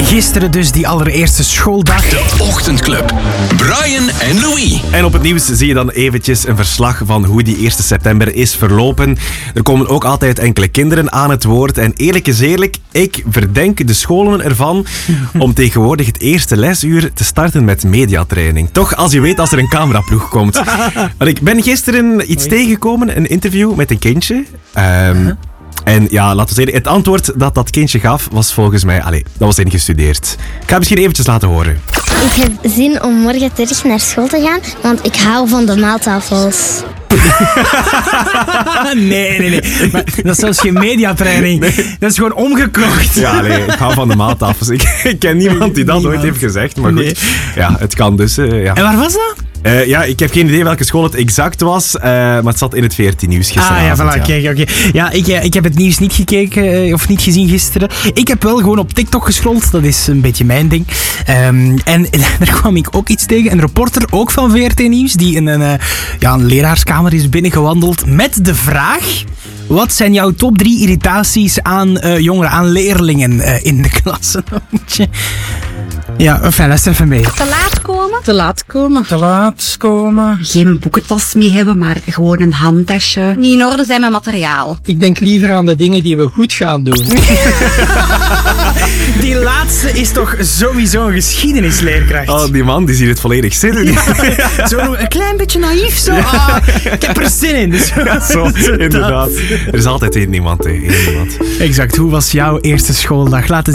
Gisteren dus die allereerste schooldag. De Ochtendclub. Brian en Louis. En op het nieuws zie je dan eventjes een verslag van hoe die 1 september is verlopen. Er komen ook altijd enkele kinderen aan het woord. En eerlijk is eerlijk, ik verdenk de scholen ervan om tegenwoordig het eerste lesuur te starten met mediatraining. Toch als je weet als er een cameraploeg komt. Want ik ben gisteren iets tegengekomen, een interview met een kindje. En ja, laten we zeggen, het antwoord dat dat kindje gaf was volgens mij, dat was ingestudeerd. Ik ga het misschien eventjes laten horen. Ik heb zin om morgen terug naar school te gaan, want ik hou van de maaltafels. Nee. Maar dat is zelfs geen mediatraining. Nee. Dat is gewoon omgekocht. Ja, nee, ik hou van de maaltafels. Ik ken niemand die dat ooit heeft gezegd, maar goed. Ja, het kan dus. Ja. En waar was dat? Ja, ik heb geen idee welke school het exact was, maar het zat in het VRT-nieuws gisteravond. Ah ja, voilà, kijk, oké. Ja, ik heb het nieuws niet gekeken of niet gezien gisteren. Ik heb wel gewoon op TikTok gescrolld, dat is een beetje mijn ding. En daar kwam ik ook iets tegen, een reporter, ook van VRT-nieuws, die in een leraarskamer is binnengewandeld met de vraag: wat zijn jouw top 3 irritaties aan jongeren, aan leerlingen in de klas? Ja, luister even mee. Te laat komen. Te laat komen. Te laat komen. Geen boekentas mee hebben, maar gewoon een handtasje. Niet in orde zijn met materiaal. Ik denk liever aan de dingen die we goed gaan doen. Die laatste is toch sowieso een geschiedenisleerkracht. Oh, die man die ziet het volledig zitten. Ja, zo een klein beetje naïef zo. Ik heb er zin in. Dus zo, inderdaad. Er is altijd één iemand. Exact. Hoe was jouw eerste schooldag? Laat het